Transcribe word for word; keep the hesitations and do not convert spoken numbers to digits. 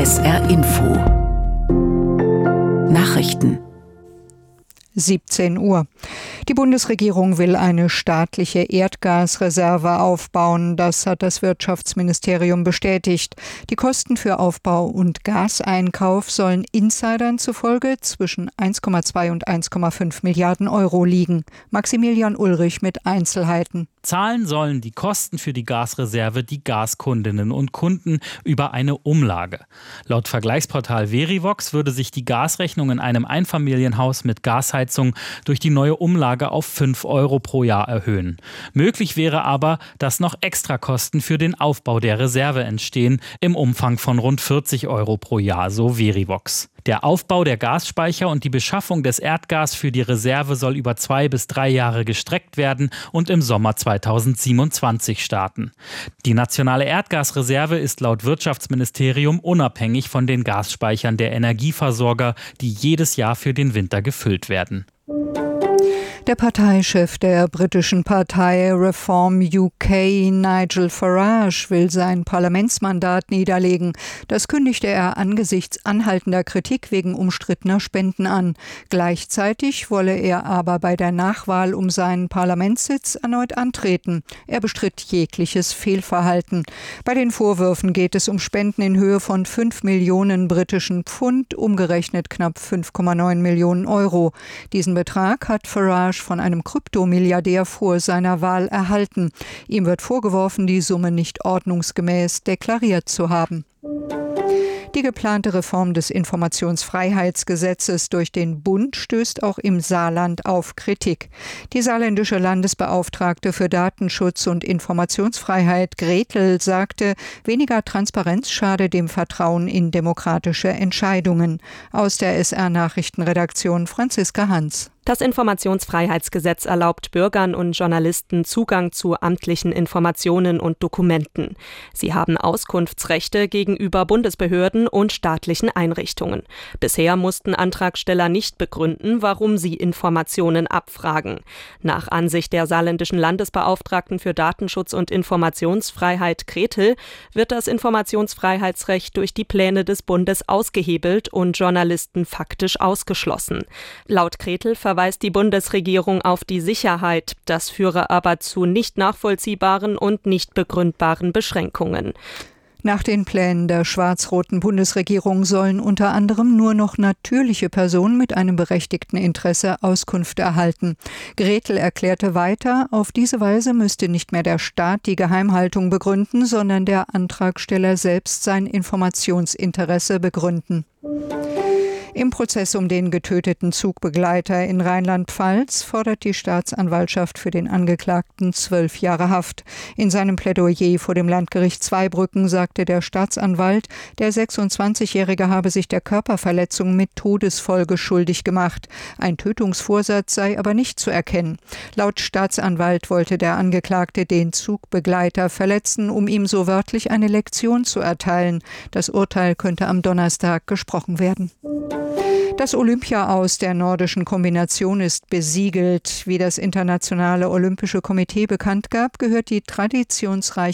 S R Info Nachrichten siebzehn Uhr. Die Bundesregierung will eine staatliche Erdgasreserve aufbauen. Das hat das Wirtschaftsministerium bestätigt. Die Kosten für Aufbau und Gaseinkauf sollen Insidern zufolge zwischen eins Komma zwei und eins Komma fünf Milliarden Euro liegen. Maximilian Ulrich mit Einzelheiten. Zahlen sollen die Kosten für die Gasreserve die Gaskundinnen und Kunden über eine Umlage. Laut Vergleichsportal Verivox würde sich die Gasrechnung in einem Einfamilienhaus mit Gasheizung durch die neue Umlage auf fünf Euro pro Jahr erhöhen. Möglich wäre aber, dass noch Extrakosten für den Aufbau der Reserve entstehen, im Umfang von rund vierzig Euro pro Jahr, so Verivox. Der Aufbau der Gasspeicher und die Beschaffung des Erdgas für die Reserve soll über zwei bis drei Jahre gestreckt werden und im Sommer zweitausendsiebenundzwanzig starten. Die nationale Erdgasreserve ist laut Wirtschaftsministerium unabhängig von den Gasspeichern der Energieversorger, die jedes Jahr für den Winter gefüllt werden. Der Parteichef der britischen Partei Reform U K, Nigel Farage, will sein Parlamentsmandat niederlegen. Das kündigte er angesichts anhaltender Kritik wegen umstrittener Spenden an. Gleichzeitig wolle er aber bei der Nachwahl um seinen Parlamentssitz erneut antreten. Er bestritt jegliches Fehlverhalten. Bei den Vorwürfen geht es um Spenden in Höhe von fünf Millionen britischen Pfund, umgerechnet knapp fünf Komma neun Millionen Euro. Diesen Betrag hat Farage von einem Kryptomilliardär vor seiner Wahl erhalten. Ihm wird vorgeworfen, die Summe nicht ordnungsgemäß deklariert zu haben. Die geplante Reform des Informationsfreiheitsgesetzes durch den Bund stößt auch im Saarland auf Kritik. Die saarländische Landesbeauftragte für Datenschutz und Informationsfreiheit Gretel sagte, weniger Transparenz schade dem Vertrauen in demokratische Entscheidungen. Aus der S R-Nachrichtenredaktion Franziska Hans. Das Informationsfreiheitsgesetz erlaubt Bürgern und Journalisten Zugang zu amtlichen Informationen und Dokumenten. Sie haben Auskunftsrechte gegenüber Bundesbehörden und staatlichen Einrichtungen. Bisher mussten Antragsteller nicht begründen, warum sie Informationen abfragen. Nach Ansicht der saarländischen Landesbeauftragten für Datenschutz und Informationsfreiheit Gretel wird das Informationsfreiheitsrecht durch die Pläne des Bundes ausgehebelt und Journalisten faktisch ausgeschlossen. Laut Gretel verweist die Bundesregierung auf die Sicherheit. Das führe aber zu nicht nachvollziehbaren und nicht begründbaren Beschränkungen. Nach den Plänen der schwarz-roten Bundesregierung sollen unter anderem nur noch natürliche Personen mit einem berechtigten Interesse Auskunft erhalten. Gretel erklärte weiter, auf diese Weise müsste nicht mehr der Staat die Geheimhaltung begründen, sondern der Antragsteller selbst sein Informationsinteresse begründen. Im Prozess um den getöteten Zugbegleiter in Rheinland-Pfalz fordert die Staatsanwaltschaft für den Angeklagten zwölf Jahre Haft. In seinem Plädoyer vor dem Landgericht Zweibrücken sagte der Staatsanwalt, der sechsundzwanzigjährige habe sich der Körperverletzung mit Todesfolge schuldig gemacht. Ein Tötungsvorsatz sei aber nicht zu erkennen. Laut Staatsanwalt wollte der Angeklagte den Zugbegleiter verletzen, um ihm so wörtlich eine Lektion zu erteilen. Das Urteil könnte am Donnerstag gesprochen werden. Das Olympia-Aus der nordischen Kombination ist besiegelt. Wie das Internationale Olympische Komitee bekannt gab, gehört die traditionsreiche